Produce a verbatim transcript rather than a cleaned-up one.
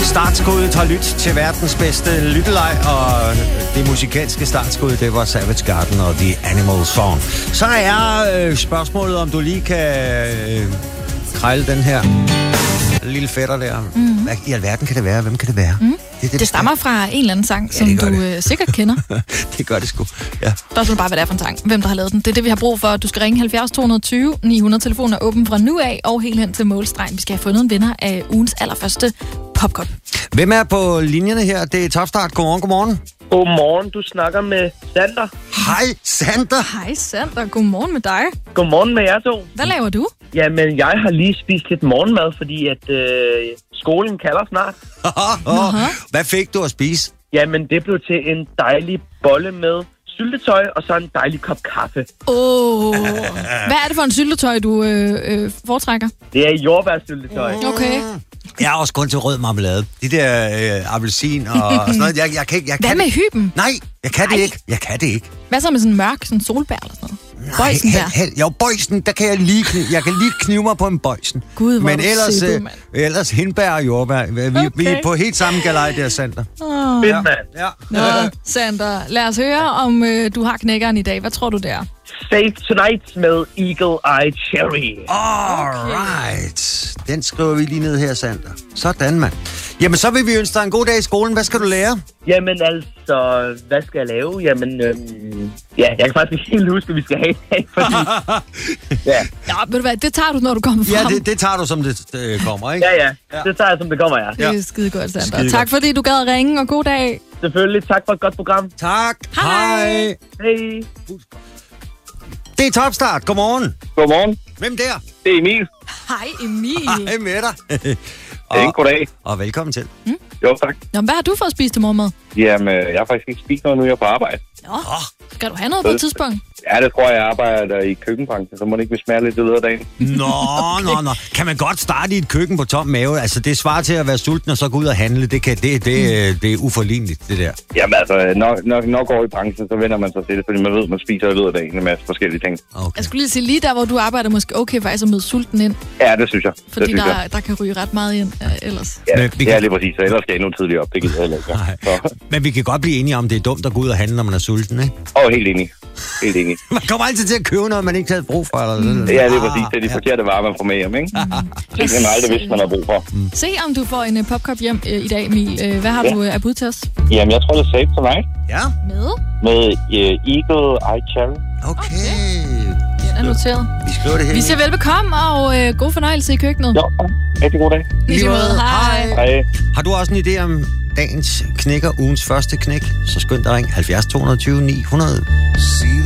Startskuddet har lyttet til verdens bedste lytteleg, og det musikalske startskud, det var Savage Garden og The Animal Song. Så er øh, spørgsmålet, om du lige kan øh, krejle den her lille fætter der. Mm. Hvad i alverden kan det være? Hvem kan det være? Mm. Det, det, det stammer fra en eller anden sang, ja, som du øh, sikkert kender. Det gør det sgu, ja. Spørgsmålet bare, hvad det er for en sang. Hvem der har lavet den. Det er det, vi har brug for. Du skal ringe halvfjerds to tyve ni hundrede. Telefonen er åben fra nu af og helt hen til målstregen. Vi skal have fundet en vinder af ugens allerførste popcorn. Hvem er på linjerne her? Det er Topstart. Godmorgen, godmorgen. Godmorgen, du snakker med Sander. Hej, Sander. Hej, Sander. Godmorgen med dig. Godmorgen med jer to. Hvad laver du? Jamen, jeg har lige spist lidt morgenmad, fordi at øh, skolen kalder snart. Hvad fik du at spise? Jamen, det blev til en dejlig bolle med syltetøj og så en dejlig kop kaffe. Åh, oh. Hvad er det for en syltetøj, du øh, øh, foretrækker? Det er jordbærsyltetøj. Okay. Jeg er også kun til rød marmelade. De der øh, appelsin og, og sådan noget. Jeg, jeg kan ikke... Jeg Hvad kan med det. hyben? Nej, jeg kan Nej. det ikke. Jeg kan det ikke. Hvad så med sådan en mørk, sådan solbær eller sådan noget? Nej, Bøjsen hel, der. hel, jo, bøjsen, der kan jeg lige knive, jeg kan lige knive mig på en bøjsen. Gud, hvor Men du ellers, sikker, øh, mand. ellers hindbær og jordbær. Vi, okay. vi er på helt samme galej der, Sander. Oh. Fedt, mand. Ja. Nå, Sander, lad os høre, om øh, du har knækkeren i dag. Hvad tror du, det er? Save Tonight med Eagle Eye Cherry. Alright. Den skriver vi lige ned her, Sander. Sådan, mand. Jamen, så vil vi ønske dig en god dag i skolen. Hvad skal du lære? Jamen altså, hvad skal jeg lave? Jamen, øhm, ja, jeg kan faktisk ikke helt huske, hvad vi skal have i dag, fordi... ja. Ja, ved du hvad, det tager du, når du kommer frem. Ja, det, det tager du, som det øh, kommer, ikke? Ja, ja, ja. Det tager jeg, som det kommer, ja. Det er skide godt, Sander. Skide Tak godt. fordi du gad at ringe, og god dag. Selvfølgelig, tak for et godt program. Tak. Hej. Hej. Det er Topstart. Godmorgen. Godmorgen. Hvem der? Det er Emil. Hej, Emil. Hej med dig. Ja, goddag. Og velkommen til. Jo, tak. Nå, hvad har du fået at spise til morgenmad? Jamen, jeg har faktisk ikke spist noget nu, jeg er på arbejde. Nå, skal du have noget på et tidspunkt? Ja, det tror jeg, jeg arbejder i køkkenbranchen, så må det ikke vil smage lidt i løbet af dagen. Nå, nå, nå. Kan man godt starte i et køkken på tom mave? Altså, det svarer til at være sulten og så gå ud og handle. Det, kan, det, det, det er uforligneligt, det der. Jamen altså, nok, nok, nok over i branchen, så vender man sig til det, fordi man ved, at man spiser i løbet af dagen en masse forskellige ting. Okay. Jeg skulle lige sige, lige der, hvor du arbejder, måske okay faktisk at møde sulten ind. Ja, det synes jeg. Fordi det synes der, jeg. der kan ryge ret meget ind uh, ellers. Ja, Men vi det er kan- lige præcis, så ellers skal jeg endnu tidligere op. Det gider jeg heller ikke. Nej. Så. Men vi kan godt blive enige om, det er dumt at gå ud og handle, når man er sulten, ikke? Åh, helt enig. Helt enig. Man kommer altid til at købe noget, man ikke har brug for. Eller mm. Ja, det er præcis. Det er de forkerte varer, man får med hjem, ikke? Det kan man aldrig vidste, man har brug for. Se, om du får en uh, popcup hjem uh, i dag, Emil. Uh, hvad har Ja. du uh, af bud til os? Jamen, jeg tror, det er Save Tonight Ja, Med? med uh, Eagle Eye Cherry. okay. Den er noteret. Vi skriver det her. Vi siger velbekomme og uh, god fornøjelse i køkkenet. Jo, rigtig god dag. I lige måde. Hej. Hej. Har du også en idé om dagens knækker, ugens første knæk? Så skynd dig ring halvfjerds to tyve ni hundrede.